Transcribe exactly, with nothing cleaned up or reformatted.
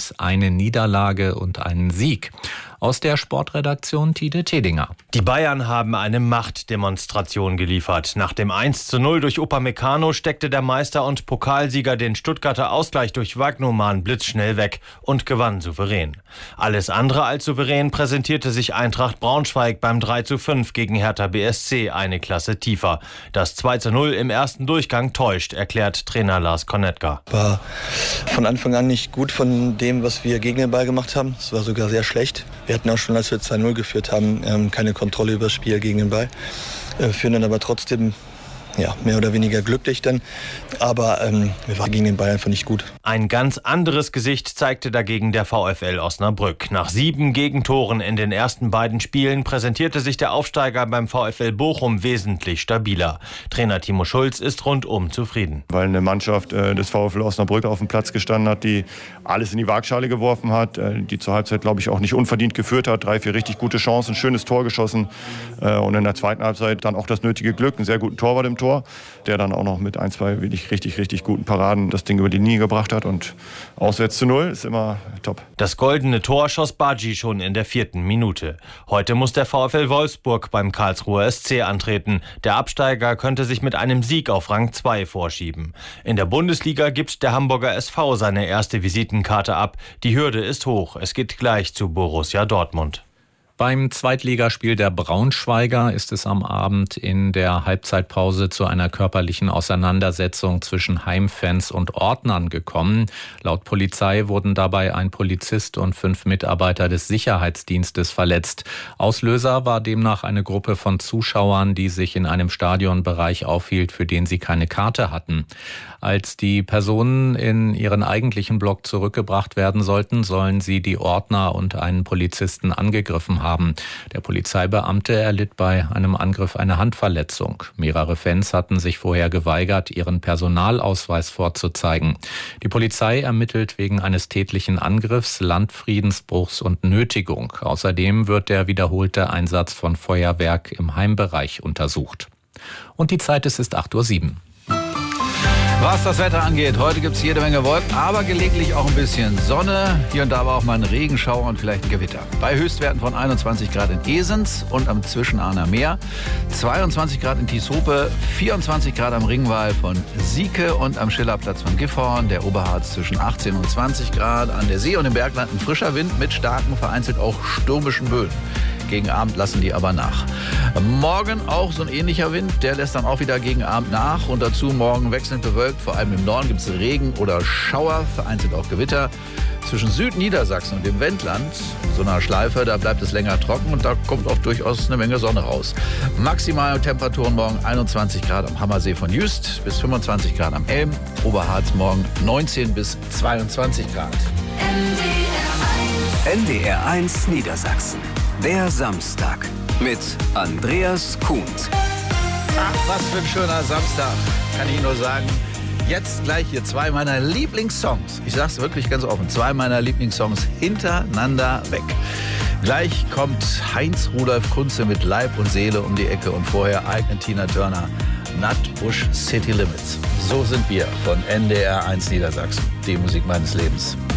Teams eine Niederlage und einen Sieg. Aus der Sportredaktion Tide Tedinger. Die Bayern haben eine Machtdemonstration geliefert. Nach dem eins zu null durch Upamecano steckte der Meister und Pokalsieger den Stuttgarter Ausgleich durch Wagnumann blitzschnell weg und gewann souverän. Alles andere als souverän präsentierte sich Eintracht Braunschweig beim drei zu fünf gegen Hertha B S C eine Klasse tiefer. Das zwei zu null im ersten Durchgang täuscht, erklärt Trainer Lars Konetka. War von Anfang an nicht gut von dem, was wir gegen den Ball gemacht haben. Es war sogar sehr schlecht. Wir hatten auch schon, als wir zwei null geführt haben, keine Kontrolle über das Spiel gegen den Ball. Wir führen dann aber trotzdem ja, mehr oder weniger glücklich dann. Aber ähm, wir waren gegen den Ball einfach nicht gut. Ein ganz anderes Gesicht zeigte dagegen der VfL Osnabrück. Nach sieben Gegentoren in den ersten beiden Spielen präsentierte sich der Aufsteiger beim VfL Bochum wesentlich stabiler. Trainer Timo Schulz ist rundum zufrieden. Weil eine Mannschaft äh, des VfL Osnabrück auf dem Platz gestanden hat, die alles in die Waagschale geworfen hat, äh, die zur Halbzeit, glaube ich, auch nicht unverdient geführt hat. Drei, vier richtig gute Chancen, schönes Tor geschossen äh, und in der zweiten Halbzeit dann auch das nötige Glück, einen sehr guten Torwart im Tor, der dann auch noch mit ein, zwei wirklich richtig, richtig guten Paraden das Ding über die Linie gebracht hat. Und auswärts zu null ist immer top. Das goldene Tor schoss Badji schon in der vierten Minute. Heute muss der VfL Wolfsburg beim Karlsruher S C antreten. Der Absteiger könnte sich mit einem Sieg auf Rang zwei vorschieben. In der Bundesliga gibt der Hamburger S V seine erste Visitenkarte ab. Die Hürde ist hoch. Es geht gleich zu Borussia Dortmund. Beim Zweitligaspiel der Braunschweiger ist es am Abend in der Halbzeitpause zu einer körperlichen Auseinandersetzung zwischen Heimfans und Ordnern gekommen. Laut Polizei wurden dabei ein Polizist und fünf Mitarbeiter des Sicherheitsdienstes verletzt. Auslöser war demnach eine Gruppe von Zuschauern, die sich in einem Stadionbereich aufhielt, für den sie keine Karte hatten. Als die Personen in ihren eigentlichen Block zurückgebracht werden sollten, sollen sie die Ordner und einen Polizisten angegriffen haben. Der Polizeibeamte erlitt bei einem Angriff eine Handverletzung. Mehrere Fans hatten sich vorher geweigert, ihren Personalausweis vorzuzeigen. Die Polizei ermittelt wegen eines tätlichen Angriffs, Landfriedensbruchs und Nötigung. Außerdem wird der wiederholte Einsatz von Feuerwerk im Heimbereich untersucht. Und die Zeit ist, ist acht Uhr sieben. Was das Wetter angeht, heute gibt es jede Menge Wolken, aber gelegentlich auch ein bisschen Sonne. Hier und da aber auch mal ein Regenschauer und vielleicht ein Gewitter. Bei Höchstwerten von einundzwanzig Grad in Esens und am Zwischenahner Meer, zweiundzwanzig Grad in Tieshope, vierundzwanzig Grad am Ringwall von Sieke und am Schillerplatz von Gifhorn, der Oberharz zwischen achtzehn und zwanzig Grad, an der See und im Bergland ein frischer Wind mit starken, vereinzelt auch stürmischen Böen. Gegen Abend lassen die aber nach. Morgen auch so ein ähnlicher Wind, der lässt dann auch wieder gegen Abend nach. Und dazu morgen wechselnd bewölkt, vor allem im Norden gibt es Regen oder Schauer, vereinzelt auch Gewitter. Zwischen Südniedersachsen und dem Wendland, so einer Schleife, da bleibt es länger trocken und da kommt auch durchaus eine Menge Sonne raus. Maximale Temperaturen morgen einundzwanzig Grad am Hammersee von Jüst bis fünfundzwanzig Grad am Elm. Oberharz morgen neunzehn bis zweiundzwanzig Grad. N D R eins Niedersachsen. Der Samstag mit Andreas Kuhns. Ach, was für ein schöner Samstag, kann ich nur sagen. Jetzt gleich hier zwei meiner Lieblingssongs. Ich sag's wirklich ganz offen, zwei meiner Lieblingssongs hintereinander weg. Gleich kommt Heinz-Rudolf Kunze mit Leib und Seele um die Ecke und vorher eignet Tina Turner Nutbush City Limits. So sind wir von N D R eins Niedersachsen, die Musik meines Lebens.